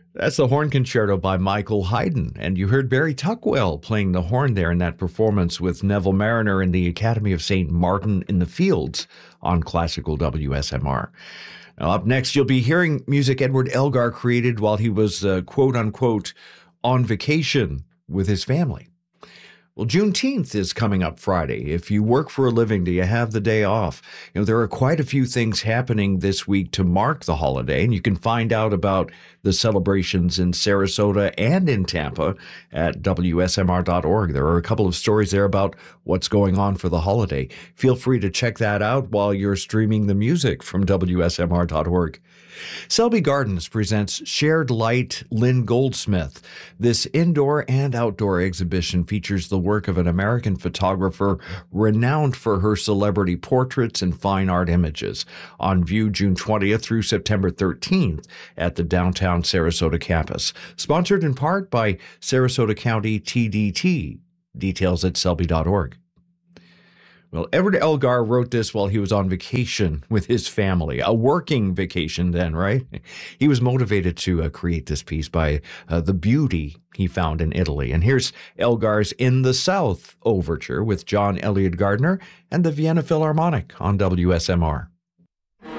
That's the Horn Concerto by Michael Haydn. And you heard Barry Tuckwell playing the horn there in that performance with Neville Mariner in the Academy of St. Martin in the Fields on Classical WSMR. Now, up next, you'll be hearing music Edward Elgar created while he was, quote unquote, on vacation with his family. Well, Juneteenth is coming up Friday. If you work for a living, do you have the day off? There are quite a few things happening this week to mark the holiday, and you can find out about the celebrations in Sarasota and in Tampa at WSMR.org. There are a couple of stories there about what's going on for the holiday. Feel free to check that out while you're streaming the music from WSMR.org. Selby Gardens presents Shared Light Lynn Goldsmith. This indoor and outdoor exhibition features the work of an American photographer renowned for her celebrity portraits and fine art images. On view June 20th through September 13th at the downtown Sarasota campus. Sponsored in part by Sarasota County TDT. Details at selby.org. Well, Edward Elgar wrote this while he was on vacation with his family, a working vacation then, right? He was motivated to create this piece by the beauty he found in Italy. And here's Elgar's In the South overture with John Elliott Gardner and the Vienna Philharmonic on WSMR.